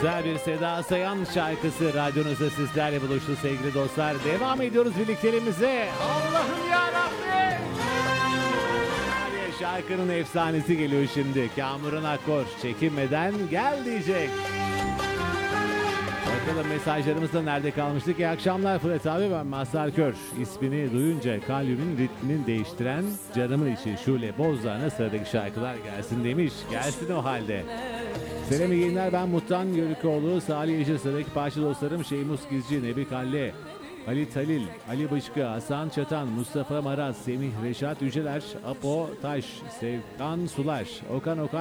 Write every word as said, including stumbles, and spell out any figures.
Güzel bir Seda Sayan şarkısı radyonuzda sizlerle buluştu sevgili dostlar. Devam ediyoruz birlikteliğimize. Allah'ım yarabbim. Hadi şarkının efsanesi geliyor şimdi. Kamuran Akkor çekinmeden gel diyecek. Bakalım mesajlarımızda nerede kalmıştık? İyi akşamlar Fırat abi, ben Mazhar Kör. İsmini duyunca kalbimin ritmini değiştiren canımın içi Şule Bozdağ'ına sıradaki şarkılar gelsin demiş. Gelsin o halde. Selam, iyi yayınlar, ben Muttan Yörükoğlu. Salih Yeşil, sıradaki parça dostlarım Şeymus Gizci, Nebi Kalle, Ali Talil, Ali Bışkı, Hasan Çatan, Mustafa Maraz, Semih Reşat Yüceler, Apo Taş, Sevkan Sular, Okan Okan